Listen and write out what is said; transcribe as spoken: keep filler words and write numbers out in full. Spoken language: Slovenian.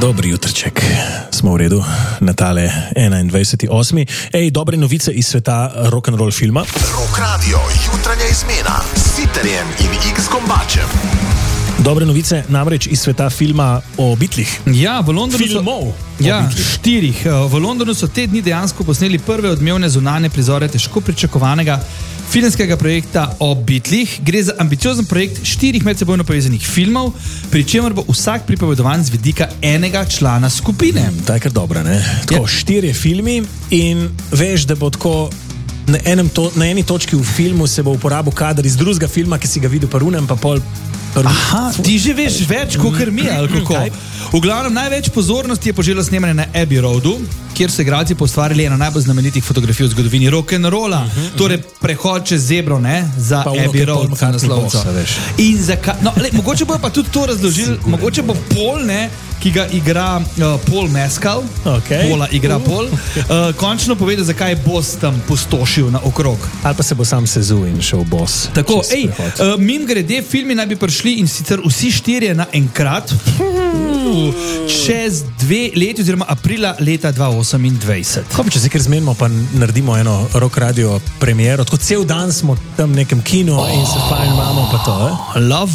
Dobri jutrček, smo v redu, na tale enaindvajseti osmi. Ej, dobre novice iz sveta rock'n'roll filma. Rock Radio, jutranja izmena s Sitterjem in X Kombačem. Dobre novice namreč iz sveta filma o Beatlih. Ja, v Londonu Filmov. so, ja, štirih. V Londonu so te dni dejansko posneli prve odmevne zunanje prizore težko pričakovanega filmskega projekta o Beatlih. Gre za ambiciozen projekt štirih medsebojno povezanih filmov, pri čemer bo vsak pripovedovan z vidika enega člana skupine. Ta je kar dobra, ne? Tako, ja. Štirje filmi in veš, da bo tako na, enem to, na eni točki v filmu se bo uporabil kader iz drugega filma, ki si ga videl parunem, pa pol. Aha, ti že veš več, kot mi, ali kako? V glavnem, največ pozornosti je poželo snemanje na Abbey Roadu, kjer so igralci poustvarili eno najbolj znamenitih fotografij v zgodovini rock'n'rolla. Uh-huh, uh-huh. Torej, prehod čez zebro, ne, za pa Abbey Road, za naslovco. In zakaj? No, le, mogoče bo pa tudi to razložil, mogoče bo Paul, ne, ki ga igra uh, Paul Mescal, okay. Paula igra uh. Paul, uh, končno povedal, zakaj je boss tam pustošil na okrog. Ali pa se bo sam sezul in šel boss. Tako, ej, uh, mim grede, filmi naj bi prišli in sicer vsi štirje naenkrat čez dve leti oziroma aprila leta dva tisoč osemindvajset. Ko pa če se kar zmenimo, pa naredimo eno Rock Radio premiero, tako cel dan smo tam v nekem kinu oh. in se fajn imamo pa to, eh? Love